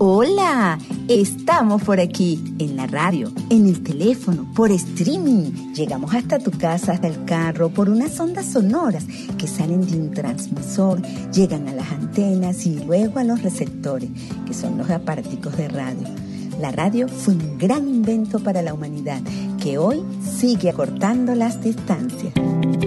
Hola, estamos por aquí, en la radio, en el teléfono, por streaming. Llegamos hasta tu casa, hasta el carro, por unas ondas sonoras que salen de un transmisor, llegan a las antenas y luego a los receptores, que son los aparaticos de radio. La radio fue un gran invento para la humanidad, que hoy sigue acortando las distancias.